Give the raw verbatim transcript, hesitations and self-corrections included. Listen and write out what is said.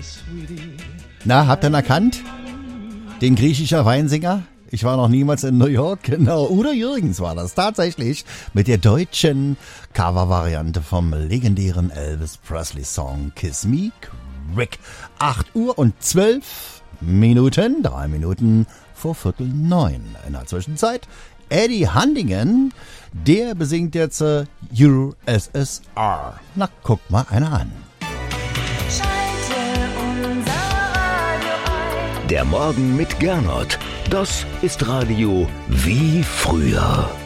Na, habt ihr ihn erkannt? Den griechischer Weinsinger? Ich war noch niemals in New York, genau. Udo Jürgens war das tatsächlich mit der deutschen Cover-Variante vom legendären Elvis Presley-Song Kiss Me Quick. acht Uhr und zwölf Minuten, drei Minuten vor Viertel neun. In der Zwischenzeit Eddie Handingen, der besingt jetzt äh, U S S R. Na, guck mal einer an. Der Morgen mit Gernot. Das ist Radio wie früher.